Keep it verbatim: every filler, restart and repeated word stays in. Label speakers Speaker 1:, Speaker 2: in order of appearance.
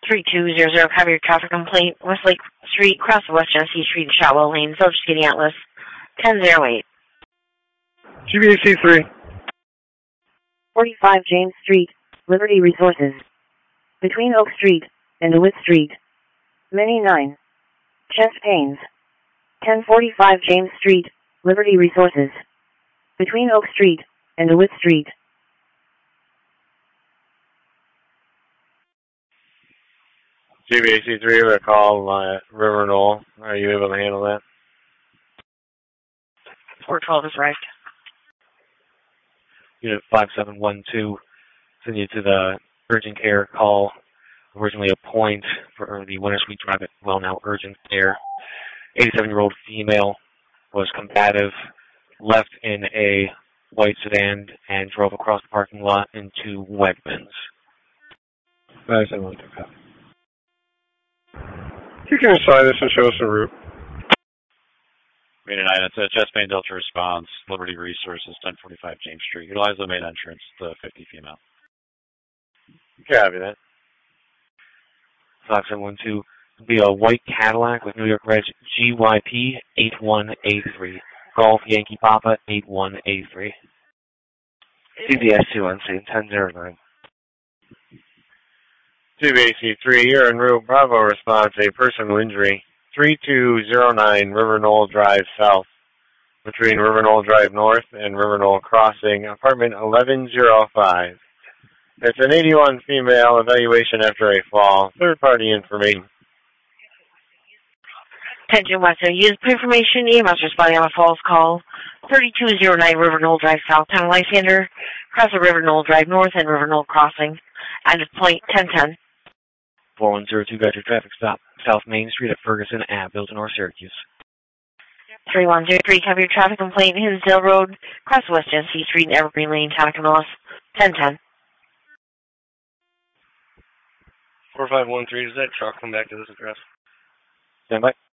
Speaker 1: three two zero zero, have your traffic complaint, Westlake Street, cross of West Genesee Street, Shotwell Lane, Village City Atlas, ten oh eight.
Speaker 2: G B A C three.
Speaker 3: forty-five James Street, Liberty Resources. Between Oak Street and DeWitt Street. Many nine. Chest pains. ten forty-five James Street, Liberty Resources. Between Oak Street and DeWitt Street.
Speaker 2: G B A C three, we call uh, River Knoll. Are you able to handle that?
Speaker 1: four twelve is right.
Speaker 2: Unit five seven one two, send you to the urgent care call. Originally a point for the Winter Sweet Drive at Well Now Urgent Care. eighty-seven-year-old female was combative, left in a white sedan and drove across the parking lot into Wegmans. five seven one two, copy. You can assign this and show us the route.
Speaker 4: Main nine, it's a chest pain Delta response, Liberty Resources, ten forty-five James Street. Utilize the main entrance, the fifty female.
Speaker 2: Copy that. five seven one two will be a white Cadillac with New York Reg G Y P eight one eight three. Golf Yankee Papa eight one eight three. C B S two on scene, ten oh nine. G B A C three, you're en route. Bravo response, a personal injury. three two zero nine River Knoll Drive South. Between River Knoll Drive North and River Knoll Crossing, apartment eleven oh five. It's an eighty-one female, evaluation after a fall. Third-party information.
Speaker 1: Attention Western, use information, E M S responding on a false call. thirty-two oh nine River Knoll Drive South, Town of Lysander. Cross the River Knoll Drive North and River Knoll Crossing. At point ten ten.
Speaker 2: four one zero two, got your traffic stop. South Main Street at Ferguson Ave, Bilton, North Syracuse.
Speaker 1: three one zero three, have your traffic complaint, Hinsdale Road, cross West Genesee Street and Evergreen Lane, Town of Camillus, ten ten.
Speaker 2: four five one three, does that truck come back to this address? Stand by.